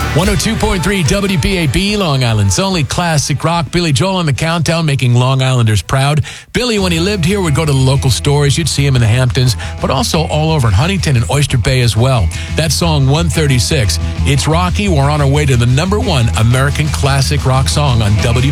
102.3 WBAB, Long Island's only classic rock. Billy Joel on the countdown, making Long Islanders proud. Billy, when he lived here, would go to the local stores. You'd see him in the Hamptons, but also all over in Huntington and Oyster Bay as well. That song, 136. It's Rocky. We're on our way to the #1 American classic rock song on WBAB.